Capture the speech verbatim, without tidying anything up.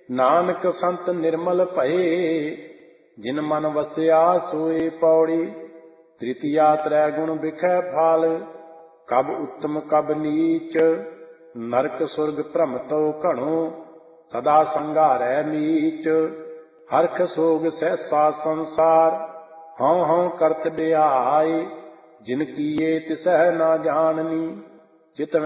ਨਾਨਕ ਸੰਤ ਨਿਰਮਲ ਭਏ, ਜਿਨ ਮਨ ਵਸਿਆ ਸੋਏ ਪੌੜੀ। ਤ੍ਰਿਤੀਆ ਤ੍ਰੈ ਗੁਣ ਬਿਖੈ ਫਾਲ, ਕਬ ਉੱਤਮ ਕਬ ਨੀਚ। ਨਰਕ ਸੁਰਗ ਭ੍ਰਮ ਤਉ ਘਣੋ, ਸਦਾ ਸੰਘਾਰੈ ਨੀਚ। ਹਰਖ ਸੋਗ ਸਹਿਸਾ ਸੰਸਾਰ, ਹਉ ਹਉ ਕਰਤ ਬਿਆਏ। ਜਿਨ ਕੀਏ ਤਿਸਹਿ ਨਾ ਜਾਣਨੀ, ਚਿਤ